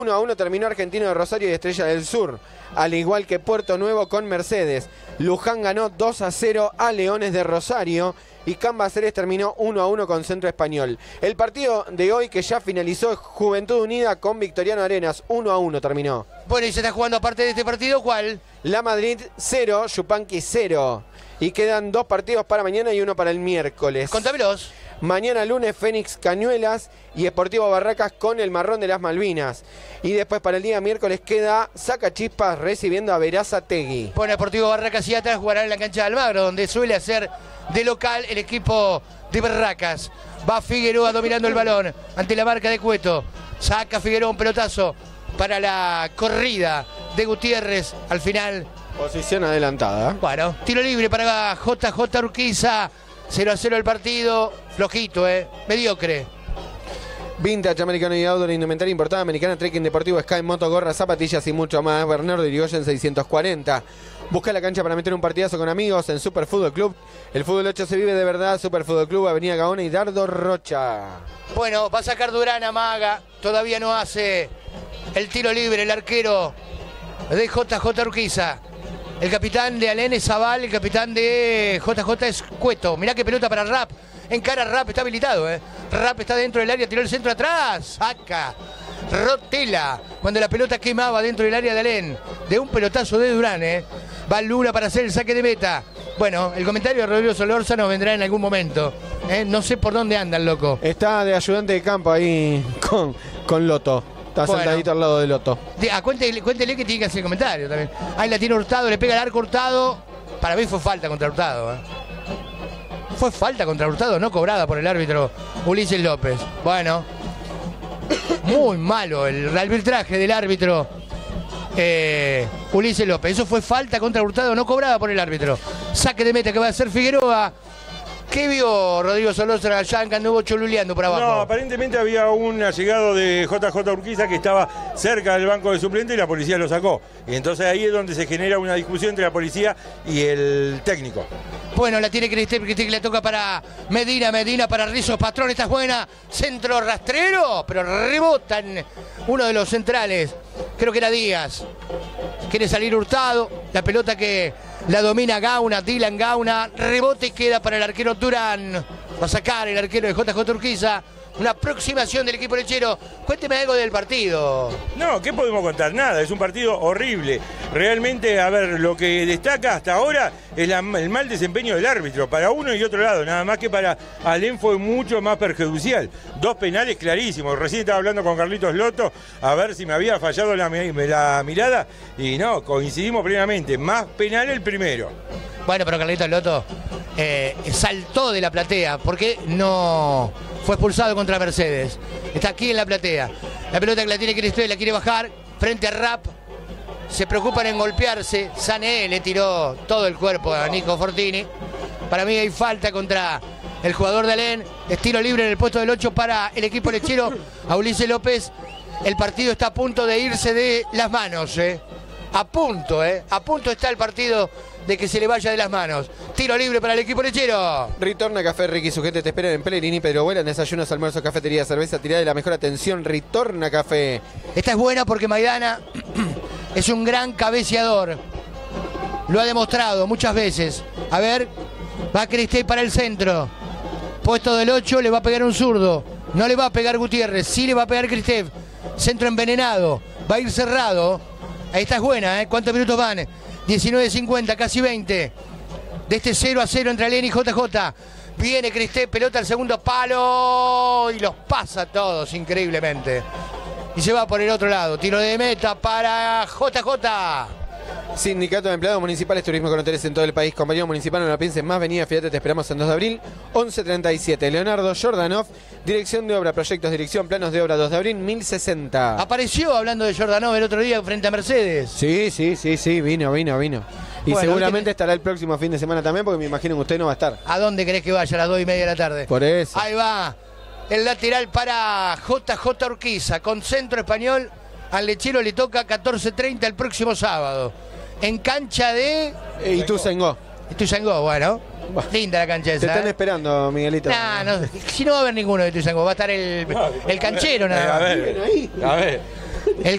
1-1 terminó Argentino de Rosario y Estrella del Sur, al igual que Puerto Nuevo con Mercedes. Luján ganó 2-0 a Leones de Rosario y Cambaceres terminó 1-1 con Centro Español. El partido de hoy que ya finalizó, Juventud Unida con Victoriano Arenas, 1-1 terminó. Bueno, y se está jugando aparte de este partido, ¿cuál? La Madrid 0, Yupanqui 0. Y quedan 2 partidos para mañana y uno para el miércoles. Contámelos. Mañana lunes, Fénix Cañuelas y Sportivo Barracas con el Marrón de las Malvinas. Y después para el día miércoles queda Sacachispas recibiendo a Verazategui. Bueno, Sportivo Barracas y Atlas jugarán en la cancha de Almagro, donde suele hacer de local el equipo de Barracas. Va Figueroa dominando el balón ante la marca de Cueto. Saca Figueroa un pelotazo para la corrida de Gutiérrez. Al final, posición adelantada. Bueno, tiro libre para JJ Urquiza. 0-0 el partido. Flojito, mediocre. Vintage, americano y outdoor, indumentaria importada, americana, trekking deportivo, Sky, moto, gorras, zapatillas y mucho más. Bernardo Irigoyen 640. Busca la cancha para meter un partidazo con amigos en Super Fútbol Club. El fútbol 8 se vive de verdad. Super Fútbol Club, Avenida Gaona y Dardo Rocha. Bueno, va a sacar Durán, amaga. Todavía no hace el tiro libre el arquero de JJ Urquiza. El capitán de Alén es Zabal, el capitán de JJ es Cueto. Mirá qué pelota para Rapp. Encara Rapp, está habilitado, Rapp está dentro del área, tiró el centro atrás. Saca. Rotela. Cuando la pelota quemaba dentro del área de Alén. De un pelotazo de Durán, Va Luna para hacer el saque de meta. Bueno, el comentario de Rodrigo Solórzano vendrá en algún momento. No sé por dónde anda el loco. Está de ayudante de campo ahí con Loto. Está sentadito al lado de Loto. Cuéntele que tiene que hacer el comentario también. Ahí la tiene Hurtado, le pega el arco Hurtado. Para mí fue falta contra Hurtado. Fue falta contra Hurtado, no cobrada por el árbitro Ulises López. Bueno, muy malo el arbitraje del árbitro Ulises López. Eso fue falta contra Hurtado, no cobrada por el árbitro. Saque de meta que va a hacer Figueroa. ¿Qué vio Rodrigo Solórzano allá que anduvo choluleando por abajo? No, aparentemente había un allegado de JJ Urquiza que estaba cerca del banco de suplente y la policía lo sacó. Y entonces ahí es donde se genera una discusión entre la policía y el técnico. Bueno, la tiene Cristel, que le toca para Medina para Rizos Patrón, esta es buena. Centro rastrero, pero rebota en uno de los centrales. Creo que era Díaz. Quiere salir Hurtado, la pelota que la domina Gauna, Dylan Gauna, rebote y queda para el arquero Durán. Va a sacar el arquero de JJ Urquiza. Una aproximación del equipo lechero. Cuénteme algo del partido. No, ¿qué podemos contar? Nada, es un partido horrible. Realmente, a ver, lo que destaca hasta ahora es el mal desempeño del árbitro, para uno y otro lado. Nada más que para Alén fue mucho más perjudicial. 2 penales clarísimos. Recién estaba hablando con Carlitos Loto a ver si me había fallado la mirada. Y no, coincidimos plenamente. Más penal el primero. Bueno, pero Carlitos Loto saltó de la platea. ¿Por qué no fue expulsado contra Mercedes? Está aquí en la platea. La pelota que la tiene Cristóbal, la quiere bajar frente a Rapp. Se preocupan en golpearse. Sané le tiró todo el cuerpo a Nico Fortini. Para mí hay falta contra el jugador de Alén. Estilo libre en el puesto del 8 para el equipo lechero. A Ulises López. El partido está a punto de irse de las manos. A punto está el partido de que se le vaya de las manos. Tiro libre para el equipo lechero. Ritorna Café Ricky, su gente te esperan en Pellegrini, Pedro Vuelan, desayunos, almuerzos, cafetería, cerveza, tirada de la mejor atención. Ritorna Café. Esta es buena porque Maidana es un gran cabeceador. Lo ha demostrado muchas veces. A ver, va Cristel para el centro. Puesto del 8, le va a pegar un zurdo. No le va a pegar Gutiérrez, sí le va a pegar Cristel. Centro envenenado, va a ir cerrado. Ahí está, es buena, ¿Cuántos minutos van? 19:50, casi 20. De este 0-0 entre Alén y JJ. Viene Cristel, pelota al segundo palo. Y los pasa todos, increíblemente. Y se va por el otro lado. Tiro de meta para JJ. Sindicato de Empleados Municipales, Turismo con hoteles en todo el país. Compañero municipal, no la pienses más. Venida, fíjate, te esperamos en 2 de abril, 11:37. Leonardo Jordanov, dirección de obra, proyectos, dirección, planos de obra, 2 de abril, 1060. Apareció hablando de Jordanov el otro día frente a Mercedes. Sí, vino. Y bueno, seguramente estará el próximo fin de semana también, porque me imagino que usted no va a estar. ¿A dónde querés que vaya a las 2:30 de la tarde? Por eso. Ahí va. El lateral para JJ Urquiza. Con Centro Español, al lechero le toca 14:30 el próximo sábado. En cancha de Ituzaingó. Bueno. Linda la cancha esa. Te están esperando, Miguelito. Si no va a haber ninguno de Ituzaingó, va a estar el canchero nada más. A ver. El